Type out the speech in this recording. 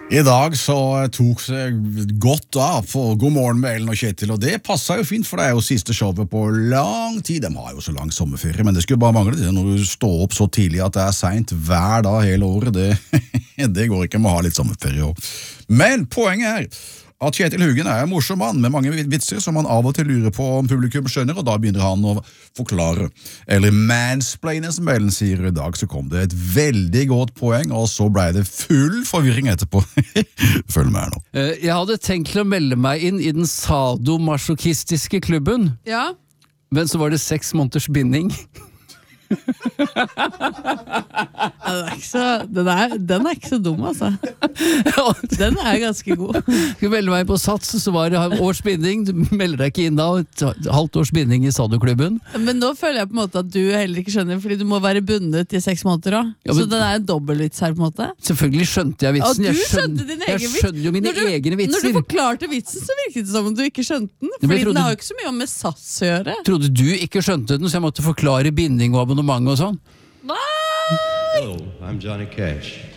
I dag så tok seg godt av på God morgen med Ellen og Kjetil, og det passet jo fint, for det er jo siste showet på lang tid. De har jo så lang sommerferie, men det skulle bare mangle det når du står opp så tidlig at det er sent hver dag hele året. Det går ikke med å ha litt sommerferie også. Men poenget er at Kjetil Hugen er en morsom mann med mange vitser som han av og til lurer på om publikum skjønner, og da begynner han å forklare, eller mansplaine som Ellen sier. I dag så kom det et veldig godt poeng, og så ble det full forvirring etterpå. Følg med her nå. Jeg hadde tenkt til å melde meg inn i den sadomasochistiske klubben, Ja. men så var det 6 måneders binding. Den er ikke så dum, altså. Den er ganske god. Skulle melde meg på Sats, så var det års binding. Du melder deg ikke inn da, et halvt års binding i sadoklubben. Men nå føler jeg på en måte at du heller ikke skjønner, fordi du må være bundet i 6 måneder også. Ja, men- Så det er en dobbeltvits her på en måte. Selvfølgelig skjønte jeg vitsen. Og du skjønte din egen Jeg vits. skjønner jo mine egne vitser. Når du forklarte vitsen, så virket det som om du ikke skjønte den. men Fordi jeg den trodde- har jo ikke så mye om med sats å gjøre. Trodde du ikke skjønte den, så jeg måtte forklare binding og abonnement og sånn. Hva? Hello, I'm Johnny Cash.